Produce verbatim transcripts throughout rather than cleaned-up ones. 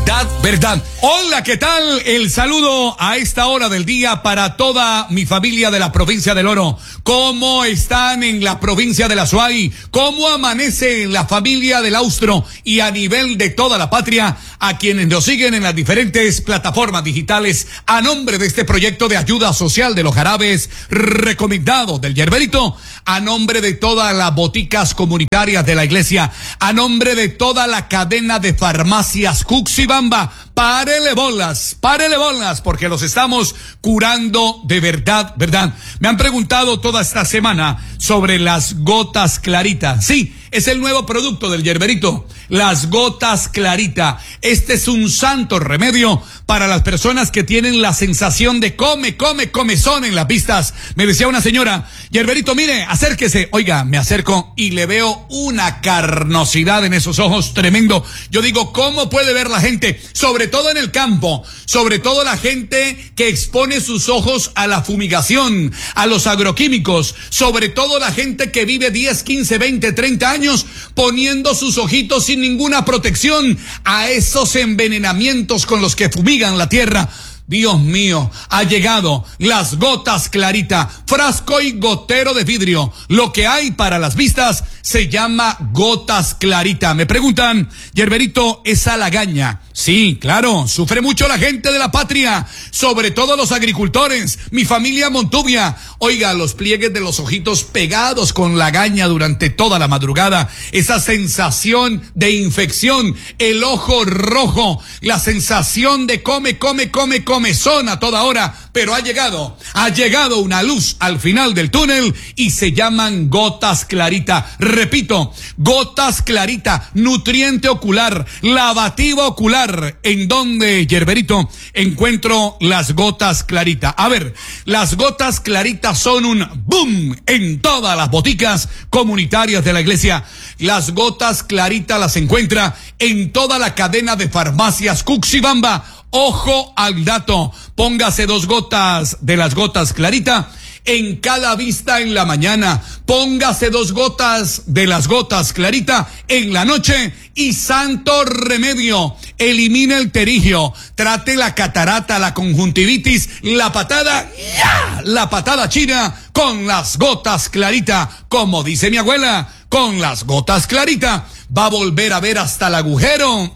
verdad, verdad. Hola, ¿qué tal? El saludo a esta hora del día para toda mi familia de la provincia del Oro. ¿Cómo están en la provincia de la Azuay? ¿Cómo amanece la familia del Austro? Y a nivel de toda la patria, a quienes nos siguen en las diferentes plataformas digitales, a nombre de este proyecto de ayuda social de los jarabes recomendados del Yerberito, a nombre de todas las boticas comunitarias de la iglesia, a nombre de toda la cadena de farmacias Cuxibamba, párele bolas, párele bolas, porque los estamos curando de verdad, verdad. Me han preguntado toda esta semana sobre las gotas Clarita. Sí, es el nuevo producto del Yerberito, las gotas Clarita. Este es un santo remedio para las personas que tienen la sensación de come, come, comezón en las vistas. Me decía una señora, Yerberito, mire, acérquese. Oiga, me acerco y le veo una carnosidad en esos ojos tremendo. Yo digo, ¿cómo puede ver la gente? Sobre todo en el campo, sobre todo la gente que expone sus ojos a la fumigación, a los agroquímicos, sobre todo la gente que vive diez, quince, veinte, treinta años poniendo sus ojitos sin ninguna protección a esos envenenamientos con los que fumigan la tierra. Dios mío, ha llegado las gotas Clarita, frasco y gotero de vidrio. Lo que hay para las vistas se llama gotas Clarita. Me preguntan, Yerberito, ¿esa lagaña? Sí, claro, sufre mucho la gente de la patria, sobre todo los agricultores, mi familia Montubia. Oiga, los pliegues de los ojitos pegados con lagaña durante toda la madrugada, esa sensación de infección, el ojo rojo, la sensación de come, come, come, comezón a toda hora, pero ha llegado, ha llegado una luz al final del túnel y se llaman gotas Clarita. Repito, gotas Clarita, nutriente ocular, lavativo ocular. ¿En dónde, Yerberito, encuentro las gotas Clarita? A ver, las gotas Clarita son un boom en todas las boticas comunitarias de la iglesia. Las gotas Clarita las encuentra en toda la cadena de farmacias Cuxibamba. Ojo al dato, póngase dos gotas de las gotas Clarita en cada vista en la mañana, póngase dos gotas de las gotas Clarita en la noche y santo remedio, elimine el terigio, trate la catarata, la conjuntivitis, la patada, ¡ya! La patada china con las gotas Clarita, como dice mi abuela, con las gotas Clarita va a volver a ver hasta el agujero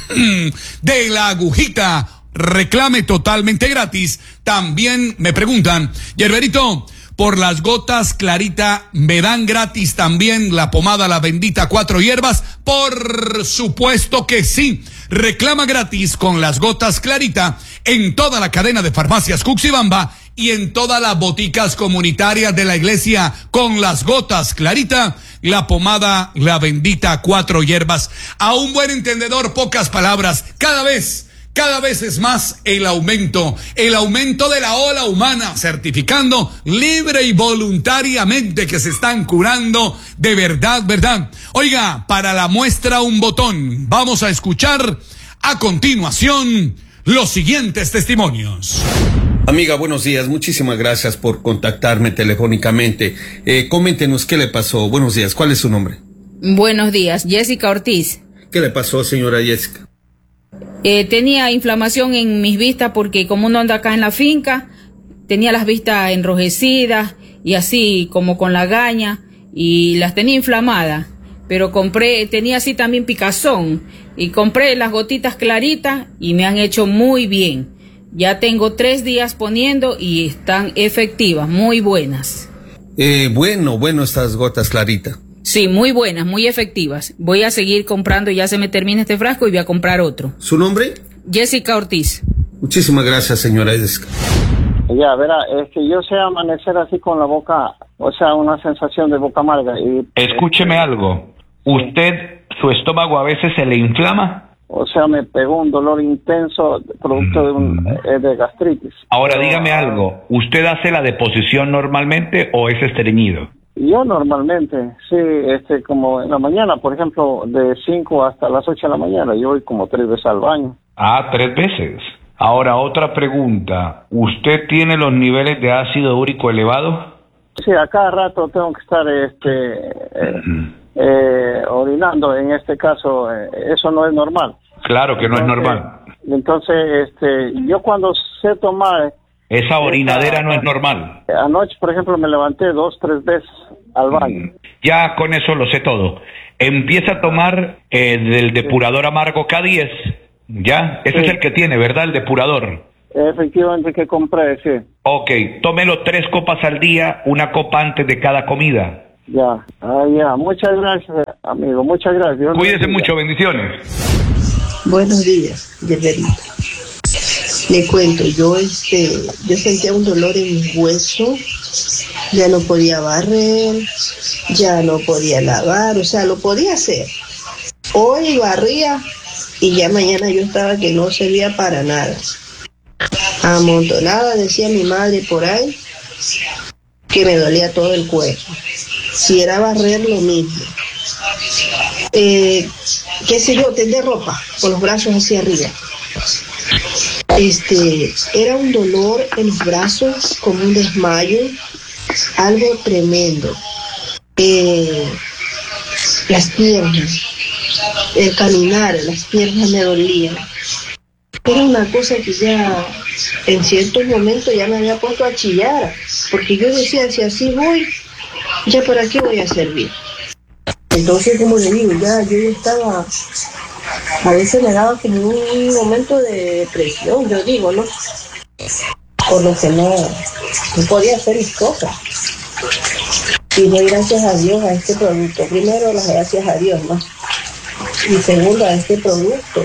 de la agujita. Reclame totalmente gratis. También me preguntan, Yerberito, por las gotas Clarita, ¿me dan gratis también la pomada La Bendita Cuatro Hierbas? Por supuesto que sí. Reclama gratis con las gotas Clarita en toda la cadena de farmacias Cuxibamba y en todas las boticas comunitarias de la iglesia con las gotas Clarita, la pomada La Bendita Cuatro Hierbas. A un buen entendedor, pocas palabras. Cada vez Cada vez es más el aumento, el aumento de la ola humana, certificando libre y voluntariamente que se están curando de verdad, verdad. Oiga, para la muestra un botón. Vamos a escuchar a continuación los siguientes testimonios. Amiga, buenos días. Muchísimas gracias por contactarme telefónicamente. Eh, coméntenos qué le pasó. Buenos días. ¿Cuál es su nombre? Buenos días. Jessica Ortiz. ¿Qué le pasó, señora Jessica? Eh, tenía inflamación en mis vistas porque como uno anda acá en la finca, tenía las vistas enrojecidas y así como con lagaña y las tenía inflamadas. Pero compré, tenía así también picazón y compré las gotitas Claritas y me han hecho muy bien. Ya tengo tres días poniendo y están efectivas, muy buenas. Eh, bueno, bueno estas gotas Clarita. Sí, muy buenas, muy efectivas. Voy a seguir comprando, ya se me termina este frasco y voy a comprar otro. ¿Su nombre? Jessica Ortiz. Muchísimas gracias, señora Jessica. Ya, verá, es que yo sé amanecer así con la boca, o sea, una sensación de boca amarga. Y, Escúcheme algo. ¿Usted, su estómago a veces se le inflama? O sea, me pegó un dolor intenso producto de, un, eh, de gastritis. Ahora, Pero, dígame algo. ¿Usted hace la deposición normalmente o es estreñido? Yo normalmente, sí, este, como en la mañana, por ejemplo, de cinco hasta las ocho de la mañana, yo voy como tres veces al baño. Ah, tres veces. Ahora, otra pregunta. ¿Usted tiene los niveles de ácido úrico elevados? Sí, a cada rato tengo que estar, este, eh, eh, orinando. En este caso, eh, eso no es normal. Claro que no entonces, es normal. Entonces, este, yo cuando sé tomar... Esa orinadera esa, no es normal. Anoche, por ejemplo, me levanté dos, tres veces al baño. Ya con eso lo sé todo. Empieza a tomar eh, del depurador amargo K diez, ¿ya? Ese sí. es el que tiene, ¿verdad? El depurador. Efectivamente que compré, sí. Ok, tómelo tres copas al día, una copa antes de cada comida. Ya, ah, ya. Muchas gracias, amigo. Muchas gracias. Dios Cuídese bendiga. mucho, bendiciones. Buenos días, Yerberito. Le cuento, yo este, yo sentía un dolor en mis huesos, ya no podía barrer, ya no podía lavar, o sea, lo podía hacer. Hoy barría y ya mañana yo estaba que no servía para nada. Amontonada, decía mi madre por ahí, que me dolía todo el cuerpo. Si era barrer, lo mismo. Eh, qué sé yo, tender ropa con los brazos hacia arriba. Este, era un dolor en los brazos, como un desmayo, algo tremendo. Eh, las piernas, el caminar, las piernas me dolían. Era una cosa que ya en ciertos momentos ya me había puesto a chillar, porque yo decía, si así voy, ya para qué voy a servir. Entonces, como le digo, ya yo ya estaba, a veces me daba como un momento de depresión, yo digo, ¿no? Por lo que no, no podía hacer mis cosas. Y doy gracias a Dios a este producto. Primero, las gracias a Dios, ¿no? Y segundo, a este producto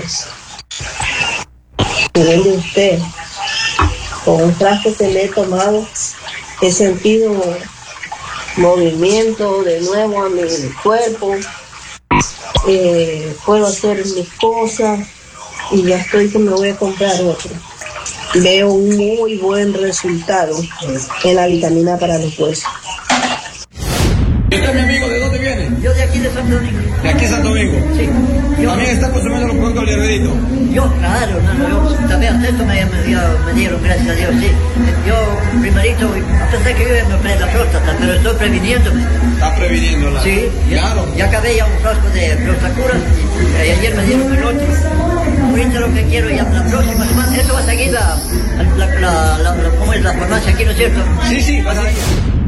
que vende usted. Con un frasco que le he tomado, he sentido movimiento de nuevo a mi cuerpo, eh, puedo hacer mis cosas y ya estoy que me voy a comprar otro. Veo un muy buen resultado en la vitamina para los huesos. ¿Y usted, mi amigo, de dónde viene? Yo de aquí de Santo Domingo. ¿De aquí Santo Domingo? Sí. Yo, ¿También está consumiendo los productos del Yerberito? yo, claro, no, no, yo también hasta esto me, me, dio, me dieron, gracias a Dios, sí. Yo, primerito, a pesar que yo ya me operé la próstata, pero estoy previniéndome. ¿Está previniéndola? Sí, ya, Claro. ya acabé ya un frasco de Prostacura, y ayer me dieron el otro. Ahorita lo que quiero ya la próxima semana, esto va a seguir la, la, la, la, la, la ¿cómo es la farmacia aquí, no es cierto? Sí, sí, va a seguir.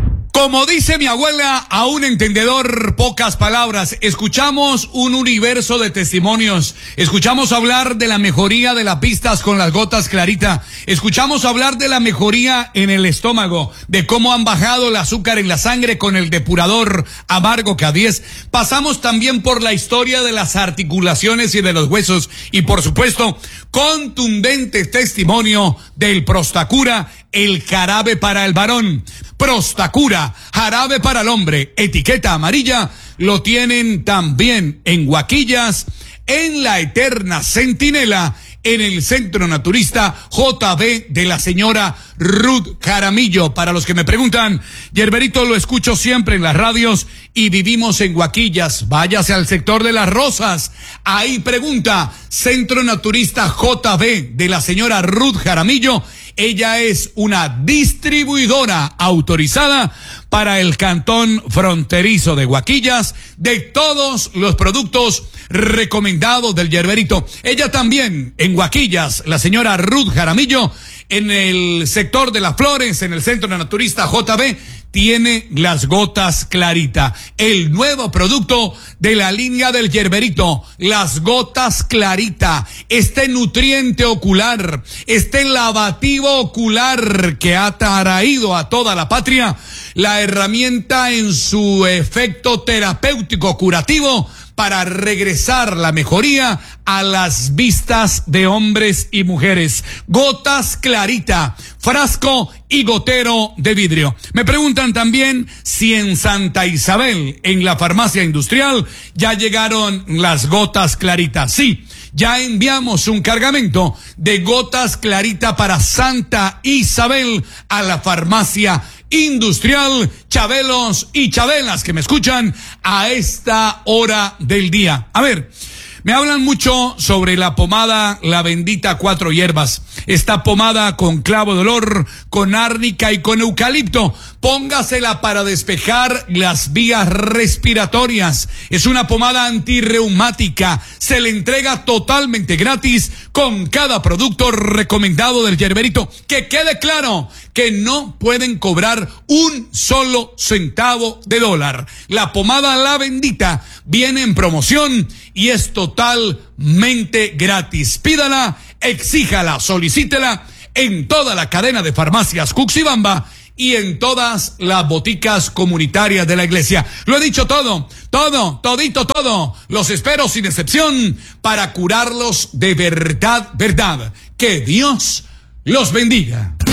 Como dice mi abuela, a un entendedor pocas palabras. Escuchamos un universo de testimonios. Escuchamos hablar de la mejoría de las vistas con las gotas Clarita. Escuchamos hablar de la mejoría en el estómago, de cómo han bajado el azúcar en la sangre con el depurador amargo K diez. Pasamos también por la historia de las articulaciones y de los huesos. Y por supuesto, contundente testimonio del Prostacura, el jarabe para el varón. Prostacura, jarabe para el hombre, etiqueta amarilla, lo tienen también en Guaquillas, en la Eterna Centinela, en el Centro Naturista J B de la señora Ruth Jaramillo. Para los que me preguntan, Yerberito, lo escucho siempre en las radios y vivimos en Guaquillas. Váyase al sector de Las Rosas. Ahí pregunta, Centro Naturista J B de la señora Ruth Jaramillo. Ella es una distribuidora autorizada para el cantón fronterizo de Guaquillas de todos los productos recomendados del Yerberito. Ella también en Guaquillas, la señora Ruth Jaramillo, en el sector de Las Flores, en el Centro Naturista J B, tiene las gotas Clarita, el nuevo producto de la línea del Yerberito, las gotas Clarita, este nutriente ocular, este lavativo ocular que ha traído a toda la patria la herramienta en su efecto terapéutico curativo para regresar la mejoría a las vistas de hombres y mujeres. Gotas Clarita, frasco y gotero de vidrio. Me preguntan también si en Santa Isabel, en la farmacia industrial, ya llegaron las gotas Clarita. Sí, ya enviamos un cargamento de gotas Clarita para Santa Isabel a la farmacia industrial. Chabelos y chabelas que me escuchan a esta hora del día. A ver, me hablan mucho sobre la pomada La Bendita Cuatro Hierbas. Esta pomada con clavo de olor, con árnica y con eucalipto Póngasela para despejar las vías respiratorias. Es una pomada antirreumática. Se le entrega totalmente gratis con cada producto recomendado del Yerberito. Que quede claro que no pueden cobrar un solo centavo de dólar. La pomada La Bendita viene en promoción y es totalmente gratis. Pídala, exíjala, solicítela en toda la cadena de farmacias Cuxibamba y en todas las boticas comunitarias de la iglesia. Lo he dicho todo, todo, todito, todo. Los espero sin excepción para curarlos de verdad, verdad. Que Dios los bendiga.